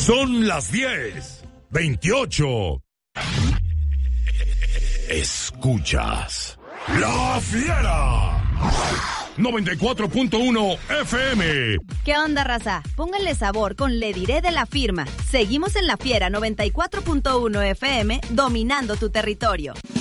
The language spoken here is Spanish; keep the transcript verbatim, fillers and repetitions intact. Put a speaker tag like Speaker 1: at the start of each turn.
Speaker 1: Son las diez veintiocho. Escuchas La Fiera noventa y cuatro punto uno F M.
Speaker 2: ¿Qué onda, raza? Pónganle sabor con Le Diré de La Firma. Seguimos en La Fiera noventa y cuatro punto uno F M, dominando tu territorio.